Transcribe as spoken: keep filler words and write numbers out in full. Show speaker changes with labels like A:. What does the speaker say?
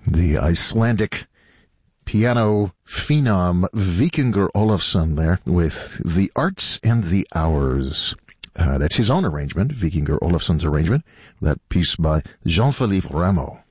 A: The Icelandic piano phenom Víkingur Ólafsson there with The Arts and the Hours. Uh, that's his own arrangement, Víkingur Ólafsson's arrangement. That piece by Jean-Philippe Rameau.